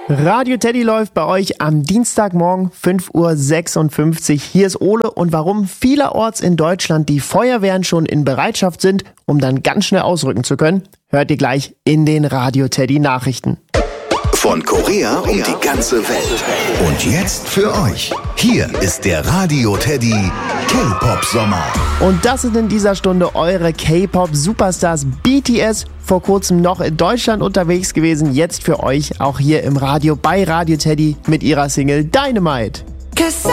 Radio Teddy läuft bei euch am Dienstagmorgen 5:56 Uhr. Hier ist Ole und warum vielerorts in Deutschland die Feuerwehren schon in Bereitschaft sind, um dann ganz schnell ausrücken zu können, hört ihr gleich in den Radio Teddy Nachrichten. Von Korea um die ganze Welt. Und jetzt für euch. Hier ist der Radio Teddy K-Pop Sommer. Und das sind in dieser Stunde eure K-Pop-Superstars. BTS, vor kurzem noch in Deutschland unterwegs gewesen, jetzt für euch auch hier im Radio bei Radio Teddy mit ihrer Single Dynamite.